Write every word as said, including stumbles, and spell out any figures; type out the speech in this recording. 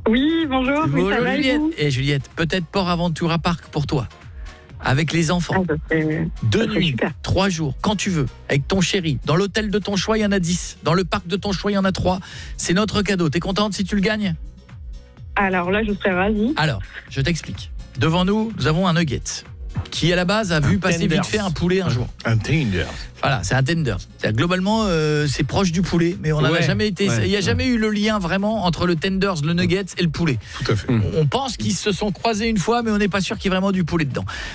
Oui, bonjour. Oui, Bonjour ça va, et Juliette. vous Et Juliette, peut-être Port Aventura Park pour toi. Avec les enfants. Ah, ça serait- Deux ça serait nuits, super. trois jours, quand tu veux, avec ton chéri. Dans l'hôtel de ton choix, il y en a dix. Dans le parc de ton choix, il y en a trois. C'est notre cadeau. T'es contente si tu le gagnes ? Alors là, je serais ravie. Alors, je t'explique. Devant nous, nous avons un nugget qui, à la base, a vu Un passer tenders. vite fait un poulet un jour. Un tender. Voilà, c'est un tender. C'est-à-dire, globalement, euh, c'est proche du poulet, mais on n'en a Ouais, jamais été. ouais, il n'y a ouais. jamais eu le lien vraiment entre le tenders, le nugget et le poulet. Tout à fait. On pense qu'ils se sont croisés une fois, mais on n'est pas sûr qu'il y ait vraiment du poulet dedans.